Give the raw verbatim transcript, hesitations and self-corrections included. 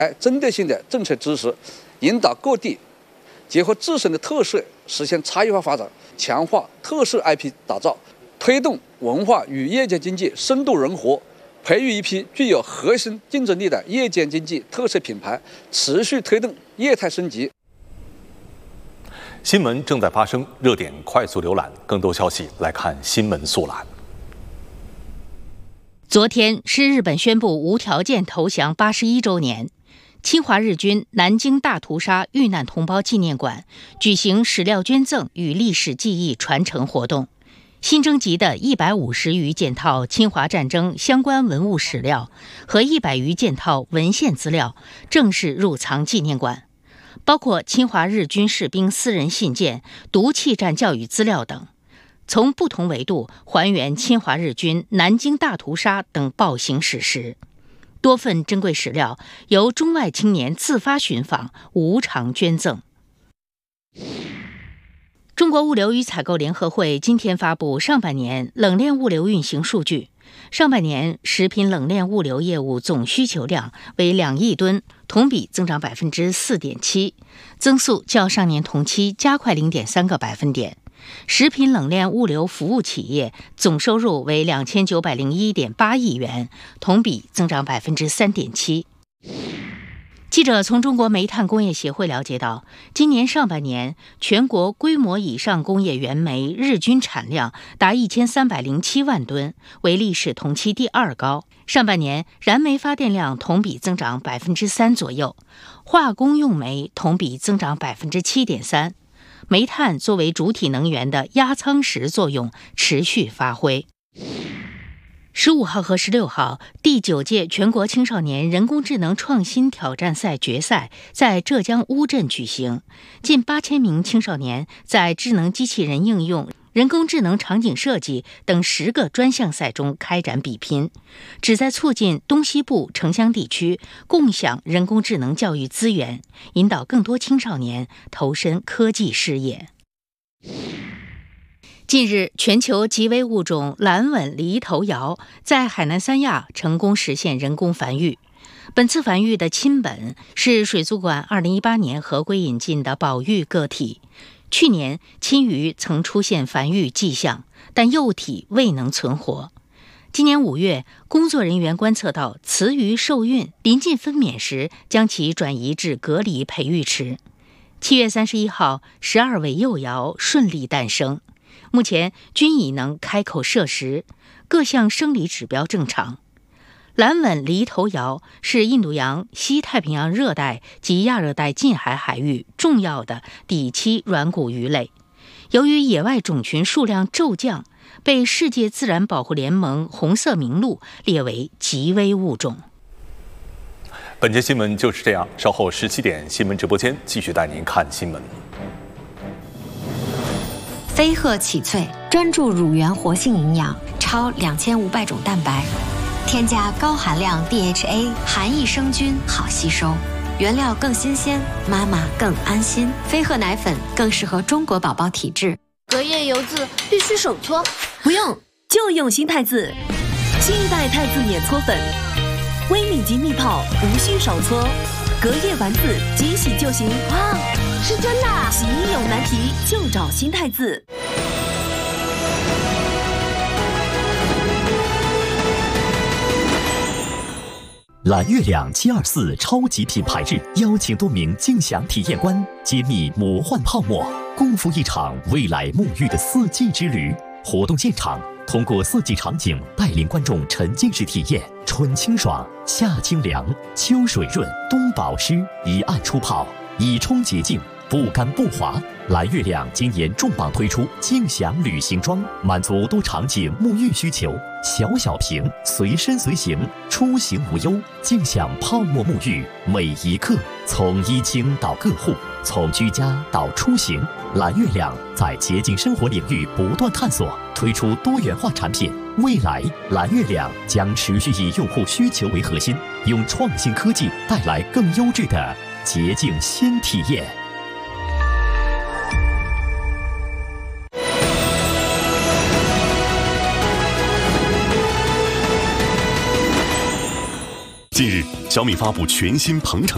针对性的政策支持，引导各地结合自身的特色，实现差异化发展，强化特色 I P 打造，推动文化与夜间经济深度融合，培育一批具有核心竞争力的夜间经济特色品牌，持续推动业态升级。 新闻正在发生，热点快速浏览，更多消息来看新闻速览。 昨天是日本宣布无条件投降八十一周年，侵华日军南京大屠杀遇难同胞纪念馆举行史料捐赠与历史记忆传承活动，新征集的一百五十余件套侵华战争相关文物史料和一百余件套文献资料正式入藏纪念馆，包括侵华日军士兵私人信件、毒气战教育资料等，从不同维度还原侵华日军南京大屠杀等暴行史实。多份珍贵史料由中外青年自发寻访、无偿捐赠。中国物流与采购联合会今天发布上半年冷链物流运行数据，上半年食品冷链物流业务总需求量为两亿吨，同比增长百分之四点七，增速较上年同期加快零点三个百分点。食品冷链物流服务企业总收入为两千九百零一点八亿元，同比增长百分之三点七。记者从中国煤炭工业协会了解到，今年上半年全国规模以上工业原煤日均产量达一千三百零七万吨，为历史同期第二高。上半年燃煤发电量同比增长百分之三左右，化工用煤同比增长百分之七点三。煤炭作为主体能源的压舱石作用持续发挥。十五号和十六号，第九届全国青少年人工智能创新挑战赛决赛在浙江乌镇举行，近八千名青少年在智能机器人应用、人工智能场景设计等十个专项赛中开展比拼，旨在促进东西部城乡地区共享人工智能教育资源，引导更多青少年投身科技事业。近日，全球极危物种蓝吻犁头鹞在海南三亚成功实现人工繁育。本次繁育的亲本是水族馆二零一八年合规引进的保育个体。去年亲鱼曾出现繁育迹象，但幼体未能存活。今年五月，工作人员观测到雌鱼受孕临近分娩时，将其转移至隔离培育池。七月三十一号，十二尾幼鹞顺利诞生，目前均已能开口摄食，各项生理指标正常。蓝吻犁头鹞是印度洋、西太平洋热带及亚热带近海海域重要的底栖软骨鱼类，由于野外种群数量骤降，被世界自然保护联盟红色名录列为极危物种。 本节新闻就是这样，稍后十七点新闻直播间继续带您看新闻。 飞鹤启萃专注乳源活性营养，超两千五百种蛋白，添加高含量 D H A， 含益生菌好吸收，原料更新鲜，妈妈更安心。飞鹤奶粉更适合中国宝宝体质。 隔夜油渍必须手搓， 不用，就用新太字，新一代太字碾搓粉，微米级蜜泡，无需手搓，隔夜完字即洗就行。 哇，是真的啊！ 洗衣有难题就找新太字。 蓝月亮七二四超级品牌日，邀请多名竞享体验官揭秘魔幻泡沫，共赴一场未来沐浴的四季之旅。活动现场通过四季场景带领观众沉浸式体验春清爽、夏清凉、秋水润、冬保湿，一按出泡，以冲洁净，不干不滑。蓝月亮今年重磅推出竞享旅行装，满足多场景沐浴需求，小小瓶，随身随行，出行无忧。竞享泡沫沐浴，每一刻，从衣经到个护，从居家到出行，蓝月亮在洁净生活领域不断探索，推出多元化产品。未来，蓝月亮将持续以用户需求为核心，用创新科技带来更优质的洁净新体验。 近日，小米发布全新鹏程